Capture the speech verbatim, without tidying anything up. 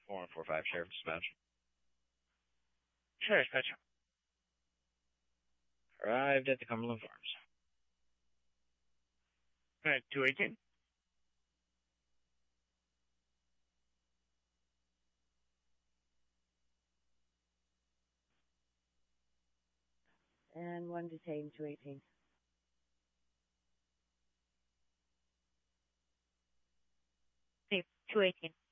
four one four five, Sheriff Dispatch. Sure, dispatch. Arrived at the Cumberland Farms. Alright, two eighteen. And one detained, two eighteen. two eighteen.